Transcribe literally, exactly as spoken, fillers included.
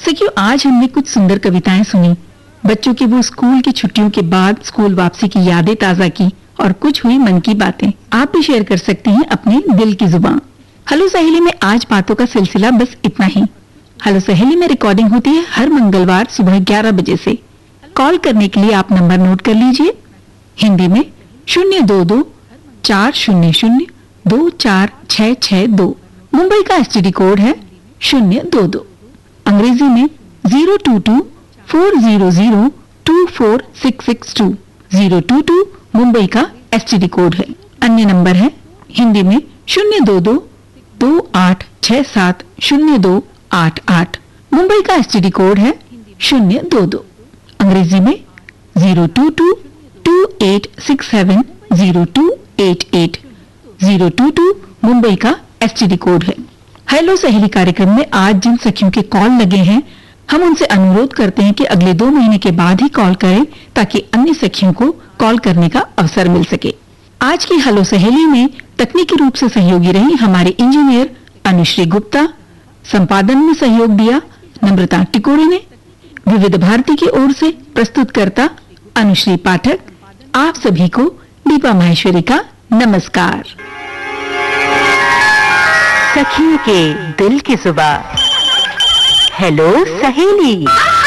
सखियों, आज हमने कुछ सुंदर कविताएं सुनी। बच्चों के वो स्कूल की छुट्टियों के बाद स्कूल वापसी की यादें ताजा की और कुछ हुई मन की बातें। आप भी शेयर कर सकती हैं अपने दिल की जुबान। हेलो सहेली में आज बातों का सिलसिला बस इतना ही। हेलो सहेली में रिकॉर्डिंग होती है हर मंगलवार सुबह ग्यारह बजे से। कॉल करने के लिए आप नंबर नोट कर लीजिए। हिंदी में शून्य दो दो चार शून्य शून्य दो चार छह छह दो। मुंबई का एसटीडी कोड है शून्य दो दो। अंग्रेजी में zero to to four zero zero to four six six to. Zero to to Mumbai का एसटीडी कोड है। अन्य नंबर है हिंदी में शून्य दो दो दो आठ छह सात शून्य दो आठ आठ। मुंबई का एसटीडी कोड है शून्य दो दो। अंग्रेजी में zero to to to eight six seven zero to eight eight. Zero to to Mumbai का एसटीडी कोड है। हेलो सहेली कार्यक्रम में आज जिन सखियों के कॉल लगे हैं, हम उनसे अनुरोध करते हैं कि अगले दो महीने के बाद ही कॉल करें ताकि अन्य सखियों को कॉल करने का अवसर मिल सके। आज की हेलो सहेली में तकनीकी रूप से सहयोगी रही हमारे इंजीनियर अनुश्री गुप्ता। संपादन में सहयोग दिया नम्रता टिकोरे ने। विविध भारती की ओर से प्रस्तुतकर्ता अनुश्री पाठक। आप सभी को दीपा माहेश्वरी का नमस्कार। सखियों के दिल की जुबान, हेलो सहेली।